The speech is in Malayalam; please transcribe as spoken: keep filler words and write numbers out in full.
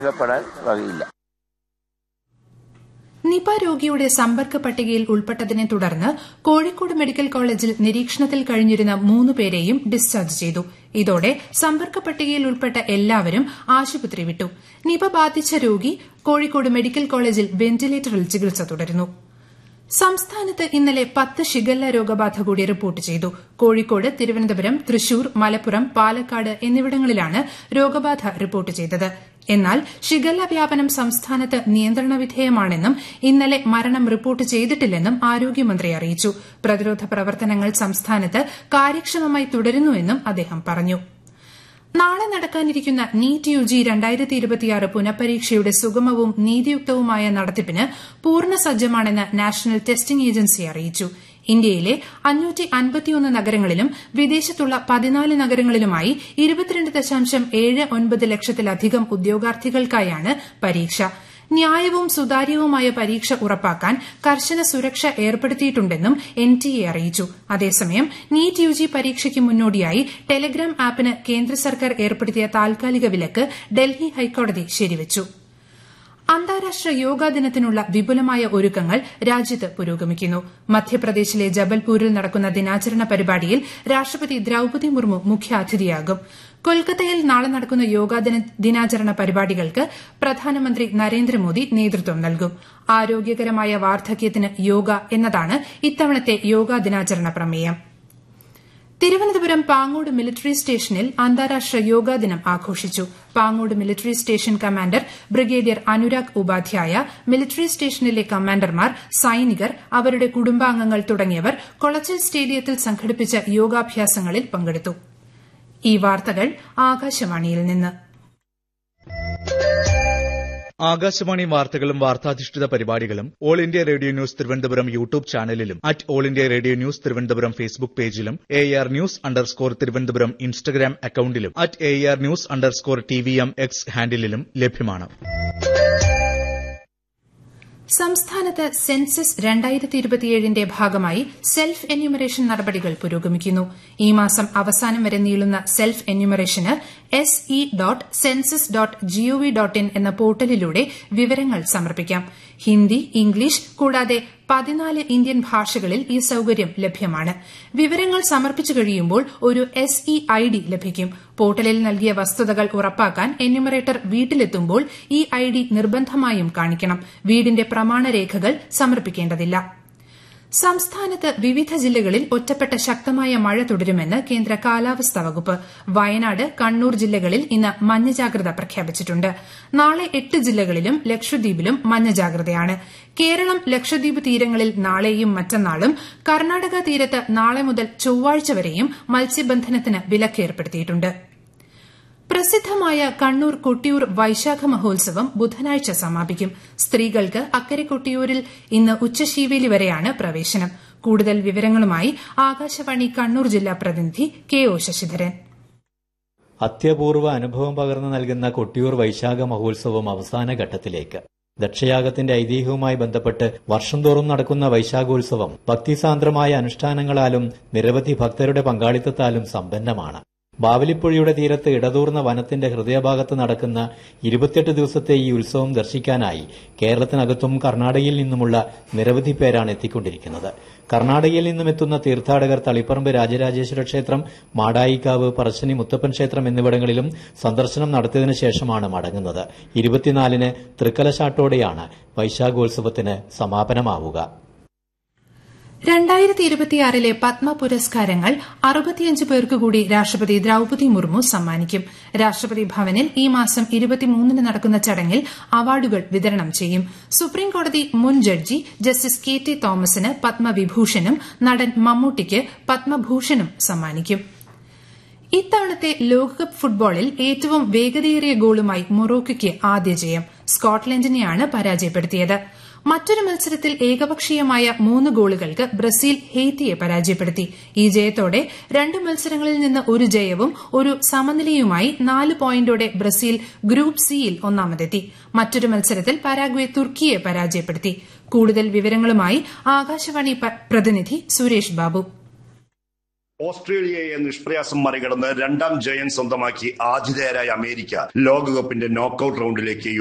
വകയില്ല. നിപ രോഗിയുടെ സമ്പർക്ക പട്ടികയിൽ ഉൾപ്പെട്ടതിനെ തുടർന്ന് കോഴിക്കോട് മെഡിക്കൽ കോളേജിൽ നിരീക്ഷണത്തിൽ കഴിഞ്ഞിരുന്ന മൂന്ന് പേരെയും ഡിസ്ചാർജ് ചെയ്തു. ഇതോടെ സമ്പർക്ക പട്ടികയിൽ ഉൾപ്പെട്ട എല്ലാവരും ആശുപത്രി വിട്ടു. നിപ ബാധിച്ച രോഗി കോഴിക്കോട് മെഡിക്കൽ കോളേജിൽ വെന്റിലേറ്ററിൽ ചികിത്സ തുടരുന്നു. സംസ്ഥാനത്ത് ഇന്നലെ പത്ത് ഷിഗല്ല രോഗബാധ കൂടി റിപ്പോർട്ട് ചെയ്തു. കോഴിക്കോട്, തിരുവനന്തപുരം, തൃശൂർ, മലപ്പുറം, പാലക്കാട് എന്നിവിടങ്ങളിലാണ് രോഗബാധ റിപ്പോർട്ട് ചെയ്തത്. എന്നാൽ ഷിഗല്ല വ്യാപനം സംസ്ഥാനത്ത് നിയന്ത്രണ വിധേയമാണെന്നും ഇന്നലെ മരണം റിപ്പോർട്ട് ചെയ്തിട്ടില്ലെന്നും ആരോഗ്യമന്ത്രി അറിയിച്ചു. പ്രതിരോധ പ്രവർത്തനങ്ങൾ സംസ്ഥാനത്ത് കാര്യക്ഷമമായി തുടരുന്നുവെന്നും അദ്ദേഹം പറഞ്ഞു. നാളെ നടക്കാനിരിക്കുന്ന നീറ്റ് യുജി രണ്ടായിരത്തി ഇരുപത്തിയാറ് പുനഃപരീക്ഷയുടെ സുഗമവും നീതിയുക്തവുമായ നടത്തിപ്പിന് പൂർണ്ണ സജ്ജമാണെന്ന് നാഷണൽ ടെസ്റ്റിംഗ് ഏജൻസി അറിയിച്ചു. ഇന്ത്യയിലെ അഞ്ഞൂറ്റി അൻപത്തിയൊന്ന് നഗരങ്ങളിലും വിദേശത്തുള്ള പതിനാല് നഗരങ്ങളിലുമായി ഇരുപത്തിരണ്ട് ദശാംശം ഏഴ് ഒൻപത് ലക്ഷത്തിലധികം ഉദ്യോഗാർത്ഥികൾക്കായാണ് പരീക്ഷ. ന്യായവും സുതാര്യവുമായ പരീക്ഷ ഉറപ്പാക്കാൻ കർശന സുരക്ഷ ഏർപ്പെടുത്തിയിട്ടുണ്ടെന്നും എൻ ടി എ അറിയിച്ചു. അതേസമയം നീറ്റ് യുജി പരീക്ഷയ്ക്ക് മുന്നോടിയായി ടെലഗ്രാം ആപ്പിന് കേന്ദ്ര സർക്കാർ ഏർപ്പെടുത്തിയ താൽക്കാലിക വിലക്ക് ഡൽഹി ഹൈക്കോടതി ശരിവച്ചു. അന്താരാഷ്ട്ര യോഗാ ദിനത്തിനുള്ള വിപുലമായ ഒരുക്കങ്ങൾ രാജ്യത്ത് പുരോഗമിക്കുന്നു. മധ്യപ്രദേശിലെ ജബൽപൂരിൽ നടക്കുന്ന ദിനാചരണ പരിപാടിയിൽ രാഷ്ട്രപതി ദ്രൌപദി മുർമു മുഖ്യാതിഥിയാകും. കൊൽക്കത്തയിൽ നാളെ നടക്കുന്ന യോഗാ ദിനാചരണ പരിപാടികൾക്ക് പ്രധാനമന്ത്രി നരേന്ദ്രമോദി നേതൃത്വം നൽകും. ആരോഗ്യകരമായ വാർദ്ധക്യത്തിന് യോഗ എന്നതാണ് ഇത്തവണത്തെ യോഗാ ദിനാചരണ പ്രമേയം. തിരുവനന്തപുരം പാങ്ങോട് മിലിറ്ററി സ്റ്റേഷനിൽ അന്താരാഷ്ട്ര യോഗാ ദിനം ആഘോഷിച്ചു. Pangode military station commander brigadier Anurag Upadhyaya, military സ്റ്റേഷനിലെ കമാൻഡർമാർ, സൈനികർ, അവരുടെ കുടുംബാംഗങ്ങൾ തുടങ്ങിയവർ കൊളച്ചൽ സ്റ്റേഡിയത്തിൽ സംഘടിപ്പിച്ച യോഗാഭ്യാസങ്ങളിൽ പങ്കെടുത്തു. ഈ വാർത്തകൾ ആകാശവാണിയിൽ നിന്ന്. ആകാശവാണി വാർത്തകളും വാർത്താധിഷ്ഠിത പരിപാടികളും all India radio news Thiruvananthapuram YouTube ചാനലിലും at all India radio news Thiruvananthapuram Facebook പേജിലും A R news underscore Thiruvananthapuram Instagram അക്കൌണ്ടിലും at A R news underscore T V M X ഹാൻഡിലും ലഭ്യമാണ്. സംസ്ഥാനത്ത് സെൻസസ് രണ്ടായിരത്തി ഇരുപത്തിയേഴിന്റെ ഭാഗമായി സെൽഫ് എന്യൂമറേഷൻ നടപടികൾ പുരോഗമിക്കുന്നു. ഈ മാസം അവസാനം വരെ നീളുന്ന self എന്യൂമറേഷന് S E dot census dot G O V dot in എന്ന പോർട്ടലിലൂടെ വിവരങ്ങൾ സമർപ്പിക്കാം. ഹിന്ദി, ഇംഗ്ലീഷ് കൂടാതെ പതിനാല് ഇന്ത്യൻ ഭാഷകളിൽ ഈ സൌകര്യം ലഭ്യമാണ്. വിവരങ്ങൾ സമർപ്പിച്ചു കഴിയുമ്പോൾ ഒരു എസ് ഇ ഐ ഡി ലഭിക്കും. പോർട്ടലിൽ നൽകിയ വസ്തുതകൾ ഉറപ്പാക്കാൻ എന്യൂമറേറ്റർ വീട്ടിലെത്തുമ്പോൾ ഈ ഐ ഡി നിർബന്ധമായും കാണിക്കണം. വീടിന്റെ പ്രമാണരേഖകൾ സമർപ്പിക്കേണ്ടതില്ല. സംസ്ഥാനത്ത് വിവിധ ജില്ലകളിൽ ഒറ്റപ്പെട്ട ശക്തമായ മഴ തുടരുമെന്ന് കേന്ദ്ര കാലാവസ്ഥാ വകുപ്പ്. വയനാട്, കണ്ണൂർ ജില്ലകളിൽ ഇന്ന് മഞ്ഞ ജാഗ്രത പ്രഖ്യാപിച്ചിട്ടുണ്ട്. നാളെ എട്ട് ജില്ലകളിലും ലക്ഷദ്വീപിലും മഞ്ഞ ജാഗ്രതയാണ്. കേരളം, ലക്ഷദ്വീപ് തീരങ്ങളിൽ നാളെയും മറ്റന്നാളും, കർണാടക തീരത്ത് നാളെ മുതൽ ചൊവ്വാഴ്ച വരെയും മത്സ്യബന്ധനത്തിന് വിലക്ക് ഏർപ്പെടുത്തിയിട്ടുണ്ട്. പ്രസിദ്ധമായ കണ്ണൂർ കൊട്ടിയൂർ വൈശാഖ മഹോത്സവം ബുധനാഴ്ച സമാപിക്കും. സ്ത്രീകൾക്ക് അക്കരെ കൊട്ടിയൂരിൽ ഇന്ന് ഉച്ചശീവേലി വരെയാണ് പ്രവേശനം. കൂടുതൽ വിവരങ്ങളുമായി ആകാശവാണി കണ്ണൂർ ജില്ലാ പ്രതിനിധി കെ ഒ ശശിധരൻ. അത്യപൂർവ അനുഭവം പകർന്നു നൽകുന്ന കൊട്ടിയൂർ വൈശാഖ മഹോത്സവം അവസാന ഘട്ടത്തിലേക്ക്. ദക്ഷയാഗത്തിന്റെ ഐതിഹ്യവുമായി ബന്ധപ്പെട്ട് വർഷം തോറും നടക്കുന്ന വൈശാഖോത്സവം ഭക്തിസാന്ദ്രമായ അനുഷ്ഠാനങ്ങളാലും നിരവധി ഭക്തരുടെ പങ്കാളിത്തത്താലും സമ്പന്നമാണ്. ബാവലിപ്പുഴയുടെ തീരത്ത് ഇടതൂർന്ന വനത്തിന്റെ ഹൃദയഭാഗത്ത് നടക്കുന്ന ഇരുപത്തിയെട്ട് ദിവസത്തെ ഈ ഉത്സവം ദർശിക്കാനായി കേരളത്തിനകത്തും കർണാടകയിൽ നിന്നുമുള്ള നിരവധി പേരാണ് എത്തിക്കൊണ്ടിരിക്കുന്നത്. കർണാടകയിൽ നിന്നും എത്തുന്ന തീർത്ഥാടകർ തളിപ്പറമ്പ് രാജരാജേശ്വര ക്ഷേത്രം, മാടായിക്കാവ്, പറശ്ശിനി മുത്തപ്പൻ ക്ഷേത്രം എന്നിവിടങ്ങളിലും സന്ദർശനം നടത്തിയതിനു ശേഷമാണ് മടങ്ങുന്നത്. ഇരുപത്തിനാലിന് തൃക്കലശാട്ടോടെയാണ് വൈശാഖോത്സവത്തിന് സമാപനമാവുക. രണ്ടായിരത്തി ഇരുപത്തിയാറിലെ പത്മ പുരസ്കാരങ്ങൾ അറുപത്തിയഞ്ച് പേർക്ക് കൂടി രാഷ്ട്രപതി ദ്രൌപദി മുർമു സമ്മാനിക്കും. രാഷ്ട്രപതി ഭവനിൽ ഈ മാസം ഇരുപത്തിമൂന്നിന് നടക്കുന്ന ചടങ്ങിൽ അവാർഡുകൾ വിതരണം ചെയ്യും. സുപ്രീംകോടതി മുൻ ജഡ്ജി ജസ്റ്റിസ് കെ ടി തോമസിന് പത്മവിഭൂഷണും നടൻ മമ്മൂട്ടിക്ക് പത്മഭൂഷണും സമ്മാനിക്കും. ഇത്തവണത്തെ ലോകകപ്പ് ഫുട്ബോളിൽ ഏറ്റവും വേഗതയേറിയ ഗോളുമായി മൊറോക്കോയ്ക്ക് ആദ്യ ജയം. സ്കോട്ട്ലൻഡിനെയാണ് പരാജയപ്പെടുത്തിയത്. മറ്റൊരു മത്സരത്തിൽ ഏകപക്ഷീയമായ മൂന്ന് ഗോളുകൾക്ക് ബ്രസീൽ ഹെയ്ത്തിയെ പരാജയപ്പെടുത്തി. ഈ ജയത്തോടെ രണ്ട് മത്സരങ്ങളിൽ നിന്ന് ഒരു ജയവും ഒരു സമനിലയുമായി നാല് പോയിന്റോടെ ബ്രസീൽ ഗ്രൂപ്പ് സിയിൽ ഒന്നാമതെത്തി. മറ്റൊരു മത്സരത്തിൽ പരാഗ്വെ തുർക്കിയെ പരാജയപ്പെടുത്തി. കൂടുതൽ വിവരങ്ങളുമായി ആകാശവാണി പ്രതിനിധി സുരേഷ് ബാബു. ഓസ്ട്രേലിയയെ നിഷ്പ്രയാസം മറികടന്ന് രണ്ടാം ജയം സ്വന്തമാക്കി ആതിഥേയരായ അമേരിക്ക ലോകകപ്പിന്റെ നോക്കൌട്ട് റൌണ്ടിലേക്ക്